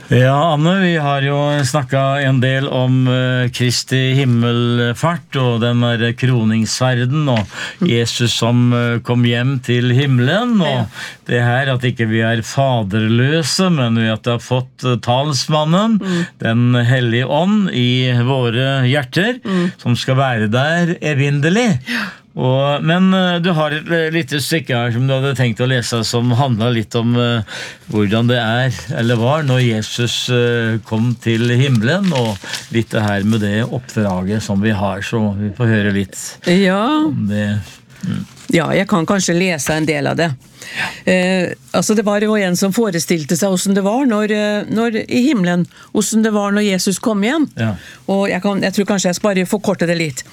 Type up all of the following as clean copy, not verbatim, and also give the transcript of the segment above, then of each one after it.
Ja, Anne, vi har jo snakket en del om Kristi himmelfart og den der kroningsferden og Jesus som kom hjem til himmelen og det her at ikke vi faderløse, men vi at vi har fått talsmannen, den hellige ånd i våre hjerter, som skal være der evinnelig. Men du har et lite stykke her som du hadde tenkt å lese som handler litt om hvordan det eller var når Jesus kom til himmelen og litt det her med det oppdraget som vi har, så vi får høre litt om det. Ja, jeg kan kanskje lese en del av det. Altså det var jo en som forestilte seg hvordan det var når i himmelen, hvordan det var når Jesus kom igjen. Og jeg tror kanskje jeg bare forkorter det litt.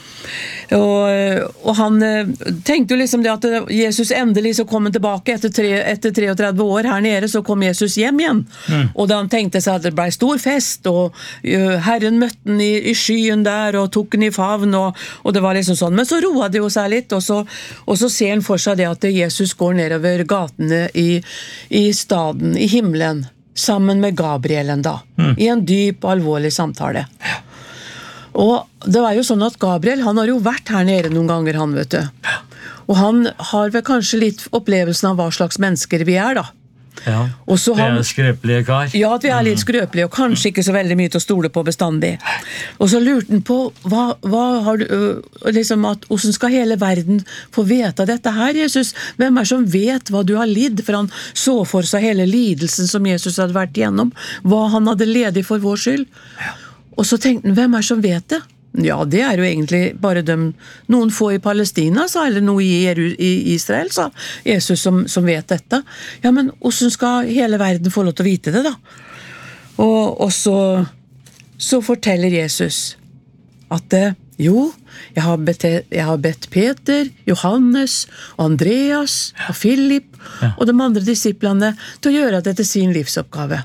Og han tenkte jo liksom det at Jesus endelig så kom han tilbake etter 33 år her nede, så kom Jesus hjem igjen. Og da han tenkte seg at det ble stor fest, og Herren møtte han i skyen der, og tok han i favn, og det var liksom sånn. Men så roet det jo seg litt, og så ser han for seg det at Jesus går nedover gatene i staden, i himmelen, sammen med Gabrielen da, i en dyp og alvorlig samtale. Og det var jo sånn at Gabriel, han har jo vært her nede noen ganger, han vet du. Og han har vel kanskje litt opplevelsen av hva slags mennesker vi da. Ja, det skrøpelige kar. Ja, at vi litt skrøpelige, og kanskje ikke så veldig mye til å stole på bestandig. Og så lurte han på, hva har du, liksom at, hvordan skal hele verden få vite dette her, Jesus? Hvem som vet hva du har lidd? For han så for seg hele lidelsen som Jesus hadde vært igjennom, hva han hadde ledet for vår skyld. Og så tenkte han, hvem som vet det? Ja, det jo egentlig bare noen få i Palestina, sa, eller noe i Israel, sa Jesus som vet dette. Ja, men hvordan skal hele verden få lov til å vite det da? Og så forteller Jesus at jeg har bedt Peter, Johannes, Andreas og Philip og de andre disiplene til å gjøre det til sin livsoppgave.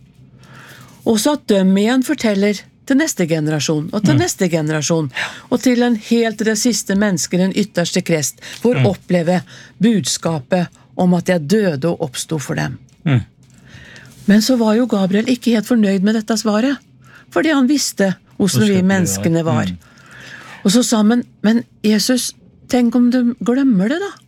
Og så at de igjen forteller til neste generasjon, og til neste generasjon, og til en helt det siste mennesket, den ytterste krest, for å oppleve budskapet om at jeg døde og oppstod for dem. Men så var jo Gabriel ikke helt fornøyd med dette svaret, fordi han visste hvordan vi menneskene var. Og så sa han, men Jesus, tenk om de glemmer det da?